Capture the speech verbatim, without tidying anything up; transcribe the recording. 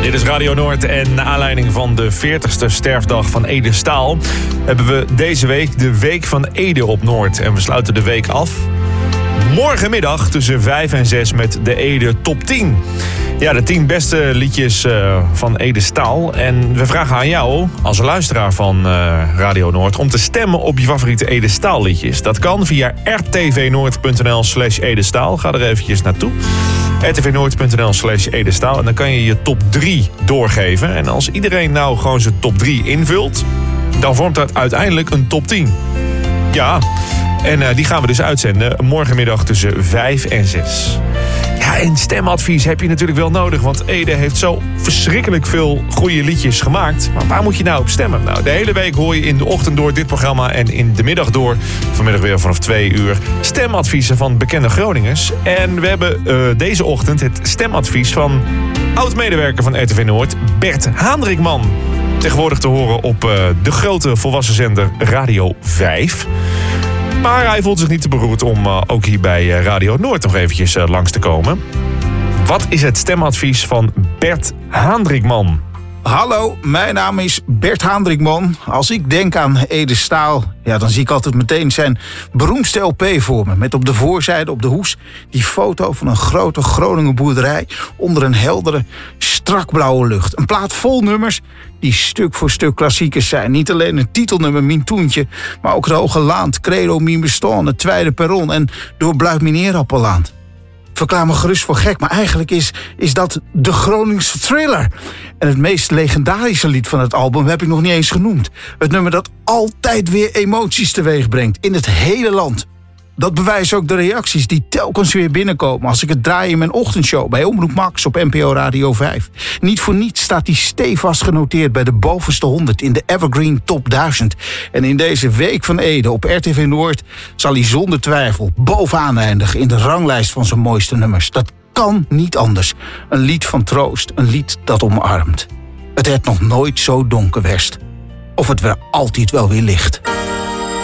Dit is Radio Noord en naar aanleiding van de veertigste sterfdag van Ede Staal hebben we deze week de Week van Ede op Noord. En we sluiten de week af morgenmiddag tussen vijf en zes met de Ede Top tien. Ja, de tien beste liedjes uh, van Ede Staal. En we vragen aan jou, als luisteraar van uh, Radio Noord, om te stemmen op je favoriete Ede Staal liedjes. Dat kan via rtvnoord.nl slash Ede Staal. Ga er eventjes naartoe. rtvnoord.nl slash Ede Staal. En dan kan je je top drie doorgeven. En als iedereen nou gewoon zijn top drie invult, dan vormt dat uiteindelijk een top tien. Ja, en uh, die gaan we dus uitzenden morgenmiddag tussen vijf en zes. Ja, en stemadvies heb je natuurlijk wel nodig, want Ede heeft zo verschrikkelijk veel goede liedjes gemaakt. Maar waar moet je nou op stemmen? Nou, de hele week hoor je in de ochtend door dit programma en in de middag door, vanmiddag weer vanaf twee uur, stemadviezen van bekende Groningers. En we hebben uh, deze ochtend het stemadvies van oud-medewerker van R T V Noord, Bert Haandrikman. Tegenwoordig te horen op uh, de grote volwassen zender Radio vijf. Maar hij voelt zich niet te beroerd om uh, ook hier bij uh, Radio Noord nog eventjes uh, langs te komen. Wat is het stemadvies van Bert Haandrikman? Hallo, mijn naam is Bert Haandrikman. Als ik denk aan Ede Staal, ja, dan zie ik altijd meteen zijn beroemdste L P voor me. Met op de voorzijde, op de hoes, die foto van een grote Groninger boerderij onder een heldere, strak blauwe lucht. Een plaat vol nummers die stuk voor stuk klassiekers zijn. Niet alleen een titelnummer, Mien Toentje, maar ook Roge Laand, Credo, Mien Bestaan, Het Tweede Perron en Door Bluit Mineerappelland. Verklaar me gerust voor gek, maar eigenlijk is, is dat de Groningse thriller. En het meest legendarische lied van het album heb ik nog niet eens genoemd. Het nummer dat altijd weer emoties teweeg brengt in het hele land. Dat bewijzen ook de reacties die telkens weer binnenkomen als ik het draai in mijn ochtendshow bij Omroep Max op N P O Radio vijf. Niet voor niets staat hij stevast genoteerd bij de bovenste honderd in de Evergreen Top duizend. En in deze Week van Ede op R T V Noord zal hij zonder twijfel bovenaan eindigen in de ranglijst van zijn mooiste nummers. Dat kan niet anders. Een lied van troost, een lied dat omarmt. Het werd nog nooit zo donker west. Of het weer altijd wel weer licht.